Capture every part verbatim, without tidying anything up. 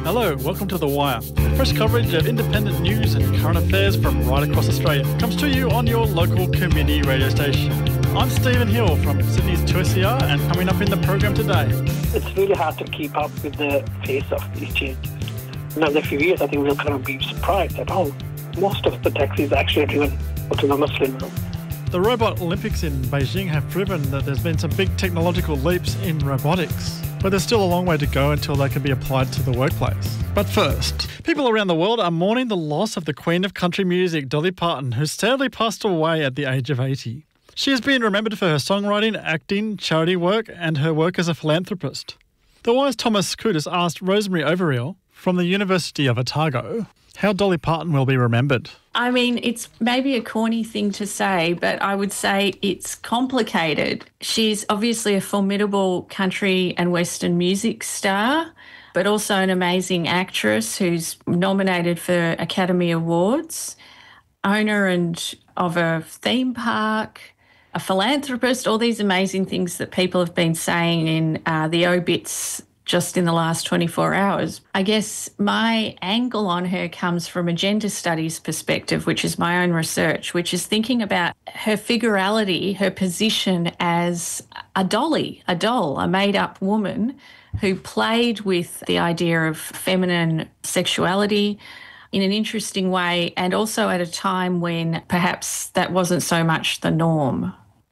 Hello, welcome to The Wire. Fresh coverage of independent news and current affairs from right across Australia comes to you on your local community radio station. I'm Stephen Hill from Sydney's two S E R, and coming up in the program today. It's really hard to keep up with the pace of these changes. In another few years, I think we'll kind of be surprised that, oh, most of the taxis actually are driven autonomously now. The Robot Olympics in Beijing have proven that there's been some big technological leaps in robotics, but there's still a long way to go until they can be applied to the workplace. But first, people around the world are mourning the loss of the Queen of Country Music, Dolly Parton, who sadly passed away at the age of eighty. She has been remembered for her songwriting, acting, charity work, and her work as a philanthropist. The Wire's Thomas Kudus asked Rosemary Overeel from the University of Otago how Dolly Parton will be remembered. I mean, it's maybe a corny thing to say, but I would say it's complicated. She's obviously a formidable country and Western music star, but also an amazing actress who's nominated for Academy Awards, owner and of a theme park, a philanthropist, all these amazing things that people have been saying in uh, the obits just in the last twenty-four hours. I guess my angle on her comes from a gender studies perspective, which is my own research, which is thinking about her figurality, her position as a dolly, a doll, a made-up woman who played with the idea of feminine sexuality in an interesting way, and also at a time when perhaps that wasn't so much the norm.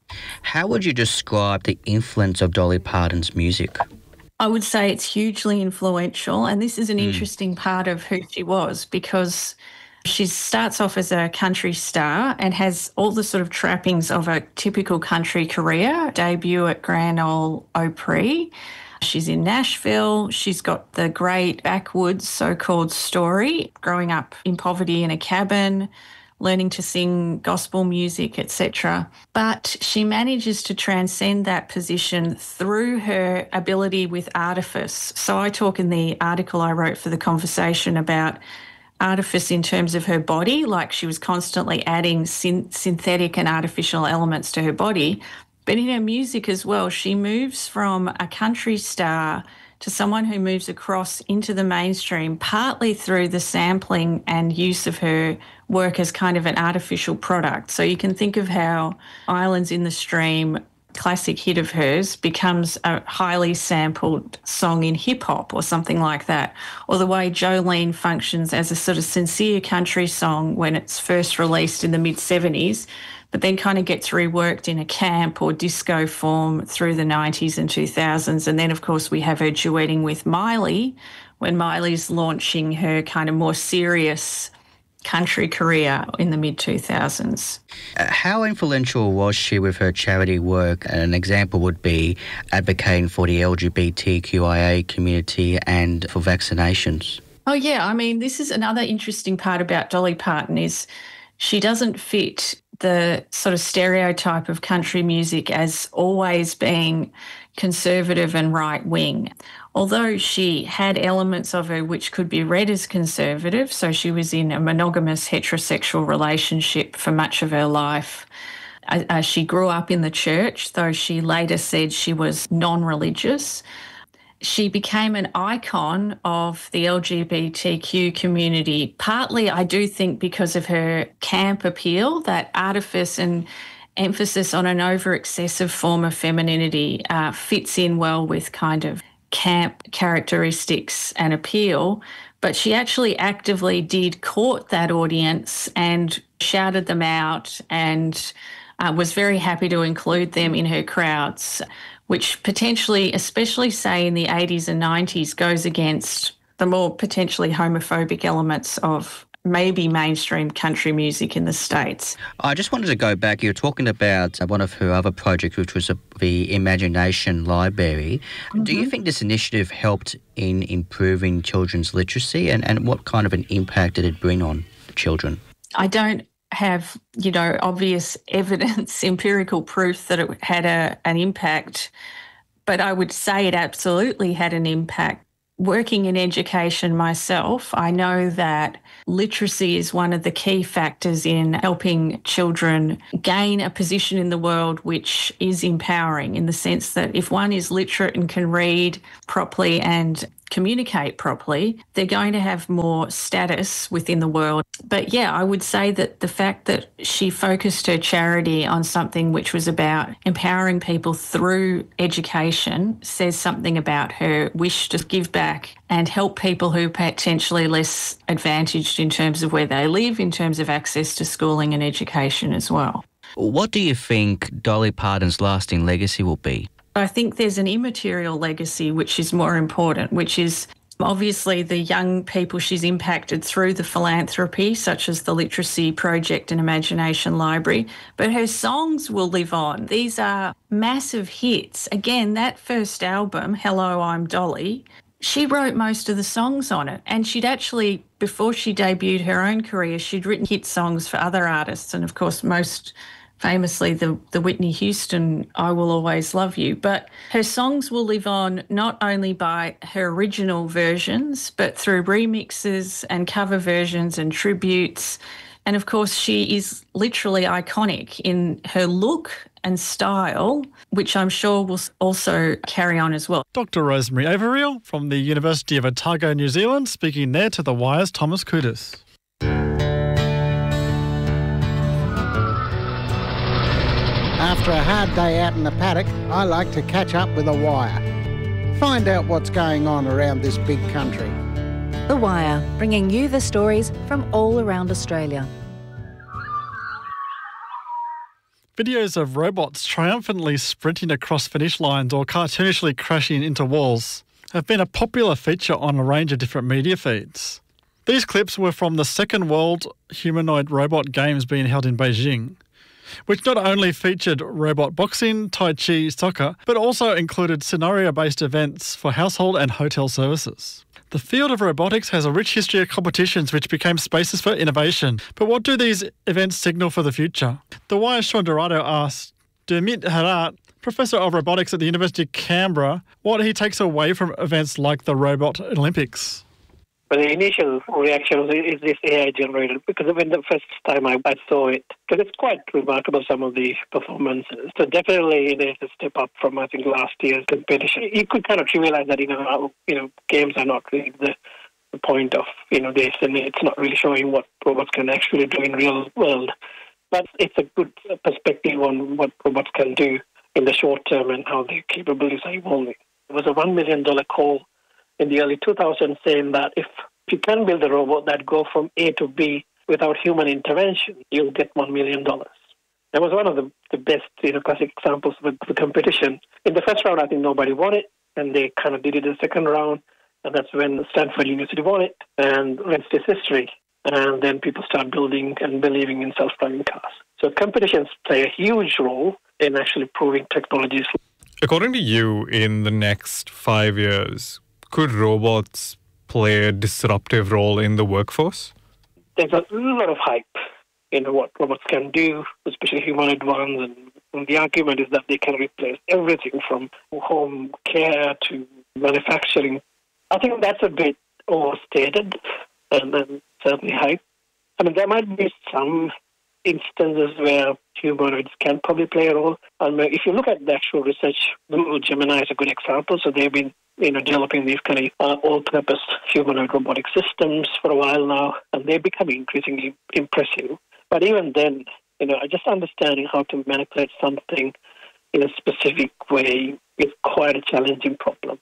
How would you describe the influence of Dolly Parton's music? I would say it's hugely influential, and this is an mm. interesting part of who she was, because she starts off as a country star and has all the sort of trappings of a typical country career, debut at Grand Ole Opry. She's in Nashville. She's got the great backwoods so-called story, growing up in poverty in a cabin, learning to sing gospel music, et cetera. But she manages to transcend that position through her ability with artifice. So I talk in the article I wrote for The Conversation about artifice in terms of her body, like she was constantly adding syn- synthetic and artificial elements to her body. But in her music as well, she moves from a country star to someone who moves across into the mainstream, partly through the sampling and use of her work as kind of an artificial product. So you can think of how Islands in the Stream, classic hit of hers, becomes a highly sampled song in hip-hop or something like that, or the way Jolene functions as a sort of sincere country song when it's first released in the mid-seventies, but then kind of gets reworked in a camp or disco form through the nineties and two thousands. And then, of course, we have her duetting with Miley when Miley's launching her kind of more serious country career in the mid two thousands. Uh, how influential was she with her charity work? An example would be advocating for the L G B T Q I A community and for vaccinations. Oh, yeah. I mean, this is another interesting part about Dolly Parton is she doesn't fit the sort of stereotype of country music as always being conservative and right-wing. Although she had elements of her which could be read as conservative, so she was in a monogamous heterosexual relationship for much of her life. Uh, she grew up in the church, though she later said she was non-religious. She became an icon of the L G B T Q community, partly, I do think, because of her camp appeal, that artifice and emphasis on an over-excessive form of femininity uh, fits in well with kind of camp characteristics and appeal. But she actually actively did court that audience and shouted them out and uh, was very happy to include them in her crowds, which potentially, especially say in the eighties and nineties, goes against the more potentially homophobic elements of maybe mainstream country music in the States. I just wanted to go back. You were talking about one of her other projects, which was the Imagination Library. Mm-hmm. Do you think this initiative helped in improving children's literacy, and, and what kind of an impact did it bring on children? I don't have, you know, obvious evidence, empirical proof that it had a, an impact, but I would say it absolutely had an impact. Working in education myself, I know that literacy is one of the key factors in helping children gain a position in the world which is empowering, in the sense that if one is literate and can read properly and communicate properly, they're going to have more status within the world. But yeah, I would say that the fact that she focused her charity on something which was about empowering people through education says something about her wish to give back and help people who are potentially less advantaged in terms of where they live, in terms of access to schooling and education as well. What do you think Dolly Parton's lasting legacy will be? I think there's an immaterial legacy which is more important, which is obviously the young people she's impacted through the philanthropy, such as the Literacy Project and Imagination Library, but her songs will live on. These are massive hits. Again, that first album, Hello, I'm Dolly, she wrote most of the songs on it, and she'd actually, before she debuted her own career, she'd written hit songs for other artists, and of course most famously the, the Whitney Houston I Will Always Love You. But her songs will live on not only by her original versions, but through remixes and cover versions and tributes. And of course, she is literally iconic in her look and style, which I'm sure will also carry on as well. Doctor Rosemary Averill from the University of Otago, New Zealand, speaking there to The Wire's Thomas Kudis. After a hard day out in the paddock, I like to catch up with The Wire. Find out what's going on around this big country. The Wire, bringing you the stories from all around Australia. Videos of robots triumphantly sprinting across finish lines or cartoonishly crashing into walls have been a popular feature on a range of different media feeds. These clips were from the second World Humanoid Robot Games being held in Beijing, which not only featured robot boxing, tai chi, soccer, but also included scenario-based events for household and hotel services. The field of robotics has a rich history of competitions which became spaces for innovation. But what do these events signal for the future? The Wire's Sean Dorado asked Dermot Herat, Professor of Robotics at the University of Canberra, what he takes away from events like the Robot Olympics. But the initial reaction is this A I generated, because when the first time I, I saw it, because it's quite remarkable, some of the performances. So definitely there's a step up from, I think, last year's competition. You could kind of trivialize that, you know, you know, games are not really the, the point of, you know, this, and it's not really showing what robots can actually do in real world. But it's a good perspective on what robots can do in the short term and how their capabilities are evolving. There was a one million dollars call in the early two thousands saying that if you can build a robot that go from A to B without human intervention, you'll get one million dollars. That was one of the, the best, you know, classic examples of the competition. In the first round, I think nobody won it, and they kind of did it in the second round, and that's when Stanford University won it, and the rest is history. And then people start building and believing in self-driving cars. So competitions play a huge role in actually proving technologies. According to you, in the next five years, could robots play a disruptive role in the workforce? There's a lot of hype in what robots can do, especially humanoid ones, and, and the argument is that they can replace everything from home care to manufacturing. I think that's a bit overstated and, and certainly hype. I mean, there might be some instances where humanoids can probably play a role. I mean, if you look at the actual research, Google Gemini is a good example. So they've been, you know, developing these kind of uh, all-purpose humanoid robotic systems for a while now, and they're becoming increasingly impressive. But even then, you know, just understanding how to manipulate something in a specific way is quite a challenging problem.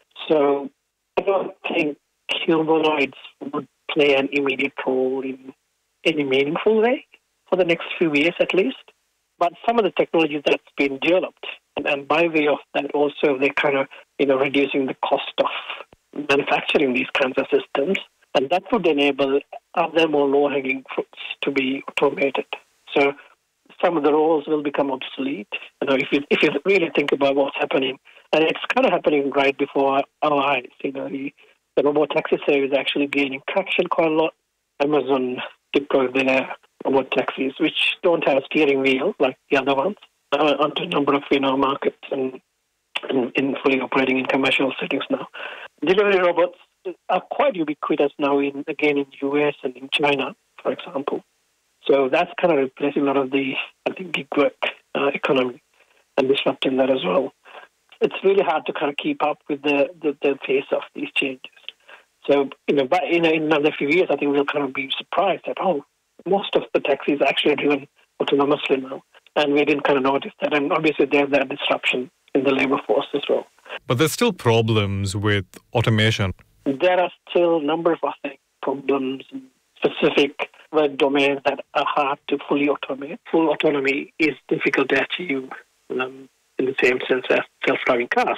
So I don't think humanoids would play an immediate role in any meaningful way for the next few years at least. But some of the technologies that's been developed, and, and by way of that also they're kind of, you know, reducing the cost of manufacturing these kinds of systems, and that would enable other more low-hanging fruits to be automated. So some of the roles will become obsolete. You know, if you if you really think about what's happening, and it's kind of happening right before our eyes. You know, the, the robot taxi service is actually gaining traction quite a lot. Amazon deployed their robot taxis, which don't have a steering wheel like the other ones, uh, onto a number of, you know, markets and, and, and fully operating in commercial settings now. Delivery robots are quite ubiquitous now, in again in the U S and in China, for example. So that's kind of replacing a lot of the, I think, gig work uh, economy and disrupting that as well. it's really hard to kind of keep up with the, the, the pace of these changes. So, you know, but in, in another few years, I think we'll kind of be surprised that, oh, most of the taxis are actually driven autonomously now. And we didn't kind of notice that. And obviously there's that disruption in the labour force as well. But there's still problems with automation. There are still a number of, I think, problems in specific work domains that are hard to fully automate. Full autonomy is difficult to achieve um, in the same sense as self-driving cars.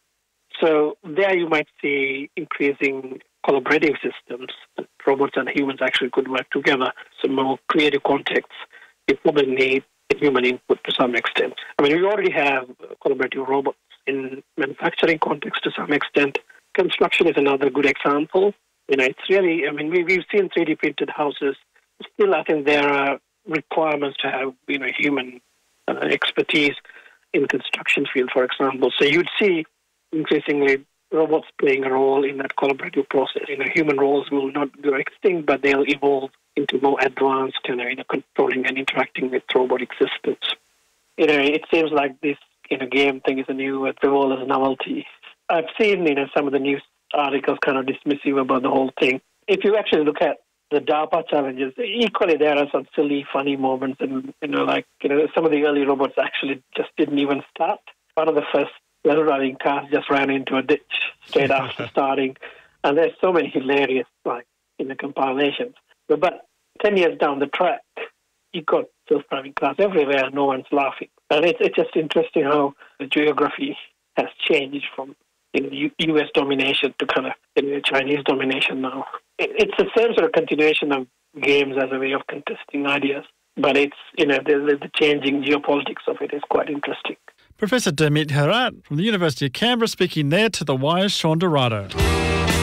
So there you might see increasing collaborative systems. Robots and humans actually could work together. Some more creative contexts, you probably need human input to some extent. I mean, we already have collaborative robots in manufacturing context to some extent. Construction is another good example. You know, it's really, I mean, we, we've seen three D printed houses. Still, I think there are requirements to have, you know, human uh, expertise in construction field, for example. So you'd see increasingly robots playing a role in that collaborative process. You know, human roles will not go extinct, but they'll evolve into more advanced, you know, you know, controlling and interacting with robotic systems. You know, it seems like this, you know, game thing is a new, the role as a novelty. I've seen, you know, some of the news articles kind of dismissive about the whole thing. If you actually look at the DARPA challenges, equally there are some silly, funny moments, and, you know, like, you know, some of the early robots actually just didn't even start. One of the first self-driving cars just ran into a ditch straight after starting, and there's so many hilarious, like, in the compilations. But, but ten years down the track, you got self-driving cars everywhere, no one's laughing. And it's, it's just interesting how the geography has changed from, you know, U- U.S. domination to kind of, you know, Chinese domination now. It, it's the same sort of continuation of games as a way of contesting ideas, but it's, you know, the, the changing geopolitics of it is quite interesting. Professor Demit Herat from the University of Canberra speaking there to The Wire's Sean Dorado.